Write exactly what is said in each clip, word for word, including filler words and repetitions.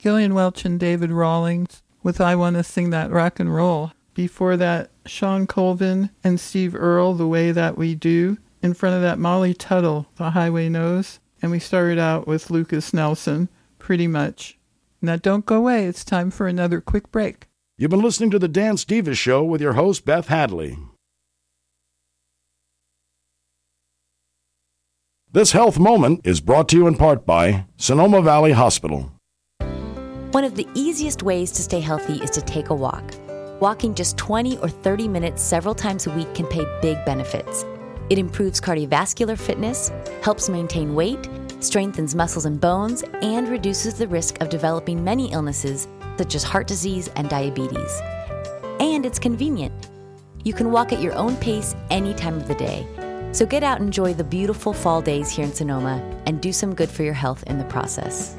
Gillian Welch and David Rawlings with I Wanna Sing That Rock and Roll. Before that, Sean Colvin and Steve Earle, The Way That We Do. In front of that, Molly Tuttle, The Highway Knows. And we started out with Lucas Nelson, Pretty Much. Now don't go away, it's time for another quick break. You've been listening to The Dance Diva Show with your host, Beth Hadley. This health moment is brought to you in part by Sonoma Valley Hospital. One of the easiest ways to stay healthy is to take a walk. Walking just twenty or thirty minutes several times a week can pay big benefits. It improves cardiovascular fitness, helps maintain weight, strengthens muscles and bones, and reduces the risk of developing many illnesses such as heart disease and diabetes. And it's convenient. You can walk at your own pace any time of the day. So get out and enjoy the beautiful fall days here in Sonoma and do some good for your health in the process.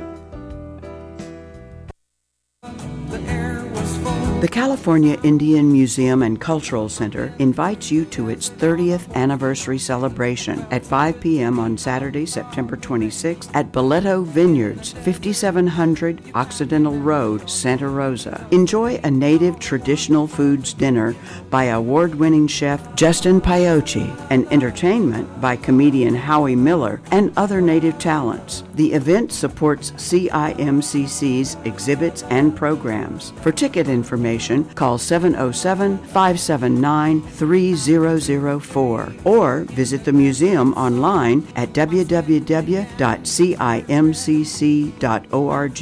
The California Indian Museum and Cultural Center invites you to its thirtieth anniversary celebration at five p.m. on Saturday, September twenty-sixth at Boleto Vineyards, fifty-seven hundred Occidental Road, Santa Rosa. Enjoy a native traditional foods dinner by award-winning chef Justin Paiochi and entertainment by comedian Howie Miller and other native talents. The event supports C I M C C's exhibits and programs. For ticket information, call seven oh seven, five seven nine, three oh oh four or visit the museum online at w w w dot cimcc dot org.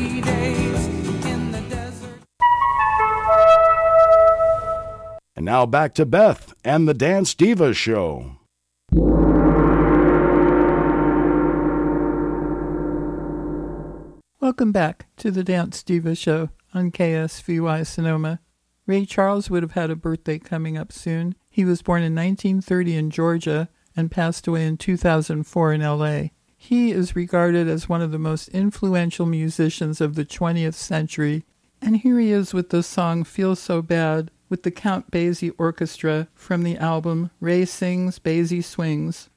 And now back to Beth and the Dance Diva Show. Welcome back to the Dance Diva Show on K S V Y Sonoma. Ray Charles would have had a birthday coming up soon. He was born in nineteen thirty in Georgia and passed away in two thousand four in L A. He is regarded as one of the most influential musicians of the twentieth century, and here he is with the song Feel So Bad with the Count Basie Orchestra from the album Ray Sings, Basie Swings.